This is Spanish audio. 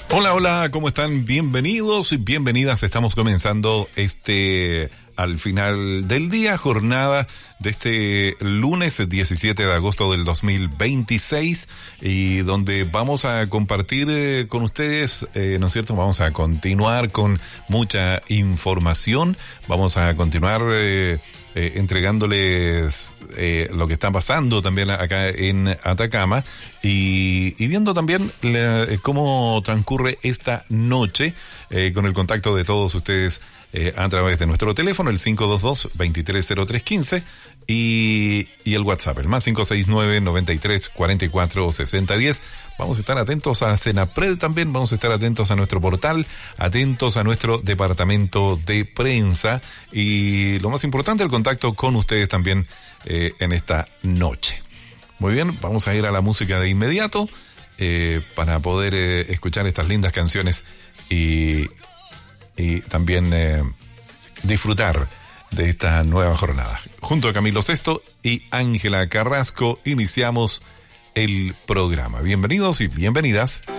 Hola, hola, ¿cómo están? Bienvenidos y bienvenidas. Estamos comenzando al final del día, jornada de este lunes 17 de agosto del 2026, y donde vamos a compartir con ustedes, ¿no es cierto? Vamos a continuar con mucha información, vamos a continuar entregándoles lo que está pasando también acá en Atacama y viendo también cómo transcurre esta noche con el contacto de todos ustedes a través de nuestro teléfono, el 522-230315 y el WhatsApp, el más 569-93-44-6010. Vamos a estar atentos a Senapred también, vamos a estar atentos a nuestro portal, atentos a nuestro departamento de prensa y lo más importante, el contacto con ustedes también en esta noche. Muy bien, vamos a ir a la música de inmediato para poder escuchar estas lindas canciones y también disfrutar de esta nueva jornada. Junto a Camilo Sesto y Ángela Carrasco iniciamos el programa. Bienvenidos y bienvenidas.